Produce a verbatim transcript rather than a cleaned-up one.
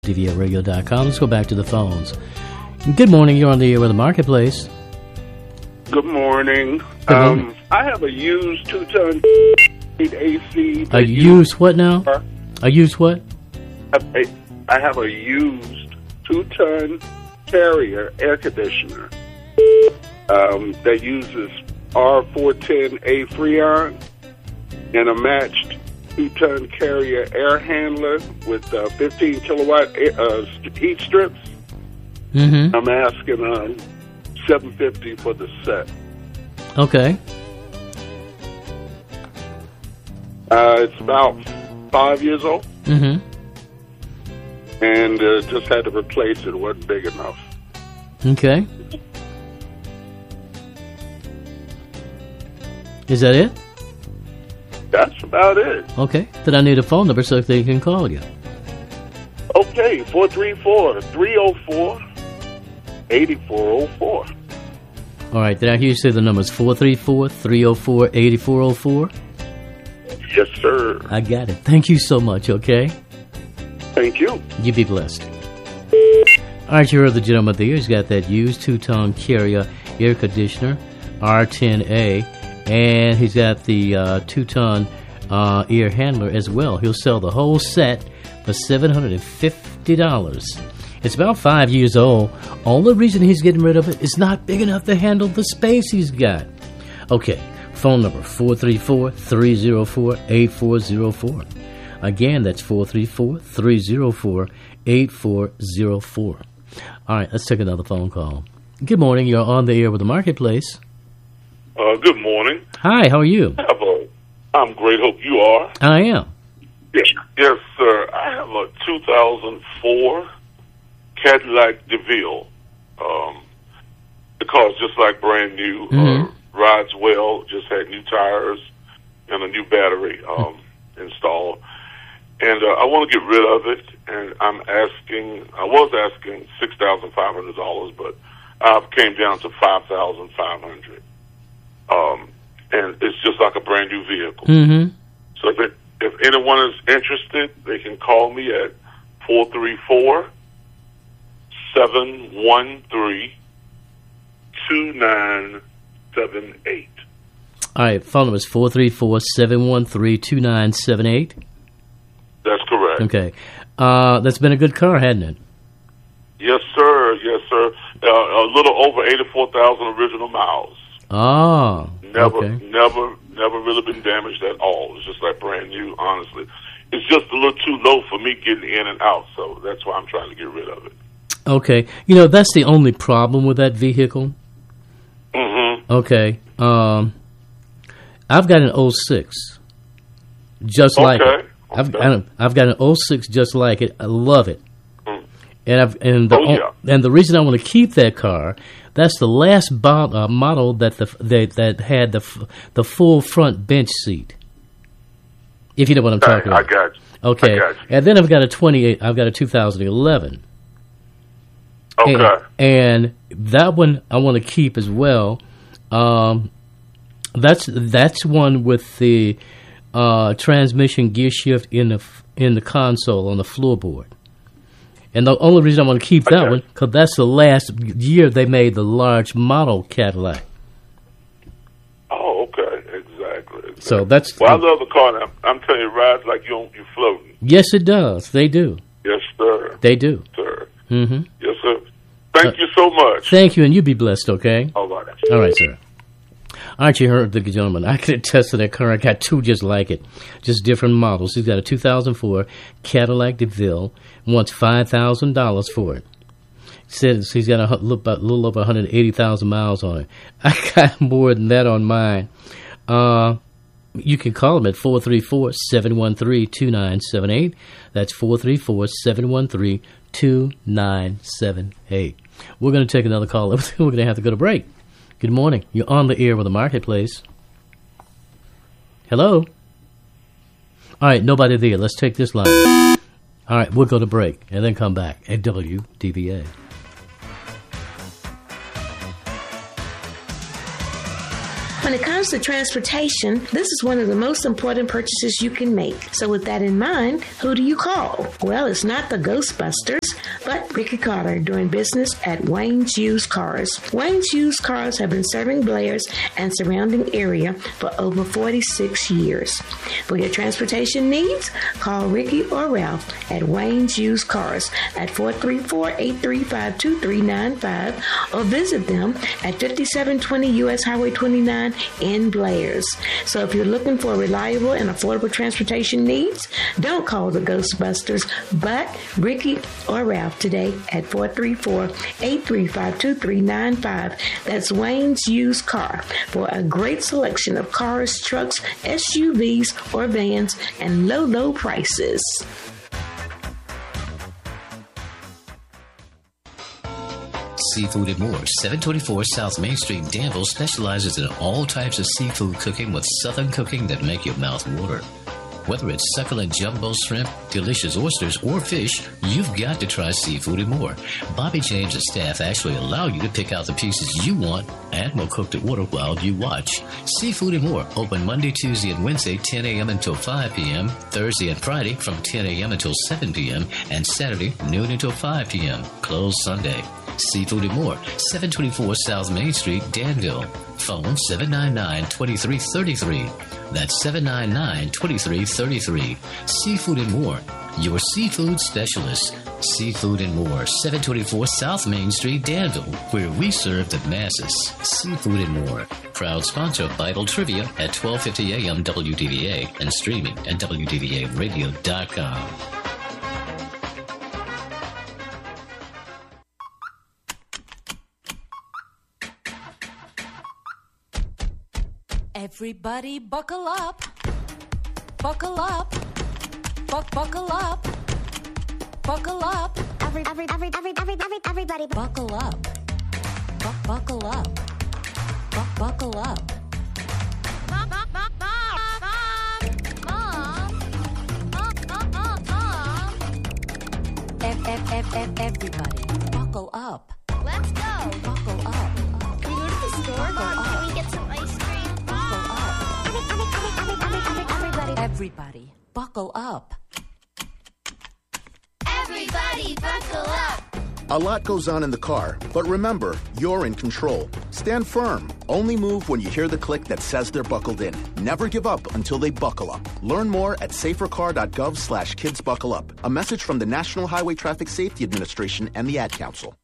D V A radio dot com. Let's go back to the phones. Good morning. You're on the air with the Marketplace. Good morning. Good um, morning. I have a used two-ton A C. A used what now? A used what? I have a used two-ton Carrier air conditioner um, that uses R four ten A Freon and a matched two-ton Carrier air handler with uh, fifteen kilowatt uh, heat strips. Mm-hmm. I'm asking um, seven fifty for the set. Okay. Uh, it's about five years old, Mm-hmm. and uh, just had to replace it. It wasn't big enough. Okay. Is that it? That's about it. Okay. Then I need a phone number so they can call you. Okay, four three four, three oh four, eight four oh four. All right. Did I hear you say the number is four three four, three oh four, eight four oh four? Yes, sir. I got it. Thank you so much, okay? Thank you. You be blessed. All right, you heard the gentleman there. He's got that used two-ton Carrier air conditioner, R ten A, and he's got the uh, two-ton uh, air handler as well. He'll sell the whole set for seven hundred fifty dollars. It's about five years old. Only reason he's getting rid of it is not big enough to handle the space he's got. Okay, phone number four three four, three oh four, eight four oh four. Again, that's four three four, three oh four, eight four oh four. All right, let's take another phone call. Good morning. You're on the air with the Marketplace. Uh, good morning. Hi, how are you? I have a, I'm great. Hope you are. I am. Yes, yes, sir. I have a two thousand four Cadillac DeVille. Um, the car's just like brand new. Mm-hmm. Uh, rides well. Just had new tires and a new battery um, installed. And uh, I want to get rid of it. And I'm asking. I was asking six thousand five hundred dollars, but I came down to five thousand five hundred. Um, and it's just like a brand new vehicle. Mm-hmm. So if, it, if anyone is interested, they can call me at four three four, seven one three, two nine seven eight. All right, phone number is four three four, seven one three, two nine seven eight. That's correct. Okay. Uh, that's been a good car, hasn't it? Yes, sir. Yes, sir. Uh, a little over eighty-four thousand original miles. Oh, Never, okay. never, never really been damaged at all. It's just like brand new, honestly. It's just a little too low for me getting in and out, so that's why I'm trying to get rid of it. Okay. You know, that's the only problem with that vehicle. Mm-hmm. Okay. Um, I've got an oh six, just Okay. like it. I've, Okay. I don't- I've got an oh six just like it. I love it. Mm. And I've and the Oh, yeah. and the reason I want to keep that car, that's the last bo- uh, model that the that that had the f- the full front bench seat. If you know what I'm talking I, I about. got you. Okay. I got you. And then I've got a twenty-eight. I've got a two thousand eleven. Okay. And, and that one I want to keep as well. Um, that's that's one with the uh, transmission gear shift in the f- in the console on the floorboard. And the only reason I want to keep that Okay. one because that's the last year they made the large model Cadillac. Oh, okay. Exactly. exactly. So that's Well, I love the car. And I'm, I'm telling you, it rides like you you're floating. yes, it does. They do. Yes, sir. They do. Sir. Mm-hmm. Yes, sir. Thank you so much. Thank you, and you be blessed. Okay. All right. All right, sir. All right, you heard the gentleman. I can attest to that car. I got two just like it, just different models. He's got a two thousand four Cadillac DeVille, wants five thousand dollars for it. Says he's got a hu- little, about- little over one hundred eighty thousand miles on it. I got more than that on mine. Uh, you can call him at four three four, seven one three, two nine seven eight. That's four three four, seven one three, two nine seven eight. We're going to take another call. We're going to have to go to break. Good morning. You're on the air with the Marketplace. Hello? All right, nobody there. Let's take this line. All right, we'll go to break and then come back at W D V A. When it comes to transportation, this is one of the most important purchases you can make. So with that in mind, who do you call? Well, it's not the Ghostbusters, but Ricky Carter, doing business at Wayne's Used Cars. Wayne's Used Cars have been serving Blairs and surrounding area for over forty-six years. For your transportation needs, call Ricky or Ralph at Wayne's Used Cars at four three four, eight three five, two three nine five or visit them at fifty-seven twenty U S Highway twenty-nine in Blairs. So if you're looking for reliable and affordable transportation needs, don't call the Ghostbusters, but Ricky or Ralph today at four three four, eight three five, two three nine five. That's Wayne's Used Car for a great selection of cars, trucks, S U Vs, or vans, and low, low prices. Seafood and More, seven twenty-four South Main Street, Danville, specializes in all types of seafood cooking with southern cooking that make your mouth water. Whether it's succulent jumbo shrimp, delicious oysters, or fish, you've got to try Seafood and More. Bobby James and staff actually allow you to pick out the pieces you want and will cook the order while you watch. Seafood and More, open Monday, Tuesday, and Wednesday, ten a.m. until five p.m., Thursday and Friday from ten a.m. until seven p.m., and Saturday, noon until five p.m., closed Sunday. Seafood and More, seven twenty-four South Main Street, Danville. Phone seven nine nine, two three three three. That's seven nine nine, two three three three. Seafood and More, your seafood specialist. Seafood and More, seven twenty-four South Main Street, Danville, where we serve the masses. Seafood and More, proud sponsor of Bible Trivia at twelve fifty a.m. W D V A and streaming at W D V A radio dot com. Everybody buckle up, buckle up, buck, buckle up, buckle up. Every, every, every, every, every, every, everybody buckle up, buck, buckle up, buck, buckle up. Mom, mom, mom, mom, mom, mom, mom, mom. Ev, ev, ev, ev, everybody buckle up. Let's go. Buckle up. Can we go to the store? Mom, can we get some ice cream? Everybody, everybody, buckle up. Everybody, buckle up. A lot goes on in the car, but remember, you're in control. Stand firm. Only move when you hear the click that says they're buckled in. Never give up until they buckle up. Learn more at safercar.gov slash kids buckle up. A message from the National Highway Traffic Safety Administration and the Ad Council.